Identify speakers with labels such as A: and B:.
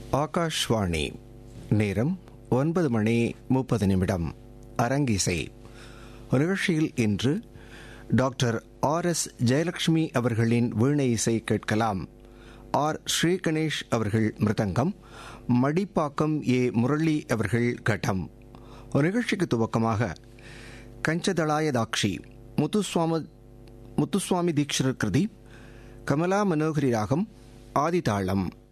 A: ஆகாஷ்வாணி. நேரம் 9:30. அரங்கிசை நிகழ்ச்சியில் இன்று டாக்டர் ஆர்.எஸ். ஜெயலட்சுமி அவர்களின் வீணை இசை கேட்கலாம். ஆர். ஸ்ரீ கணேஷ் அவர்கள் மிருதங்கம், மடிப்பாக்கம் ஏ. முரளி அவர்கள் கட்டம். நிகழ்ச்சிக்கு துவக்கமாக கஞ்சதளாயதாட்சி முத்துசுவாமி தீக்ஷிதர் கிருதி, கமலா மனோகரி ராகம், ஆதிதாளம்.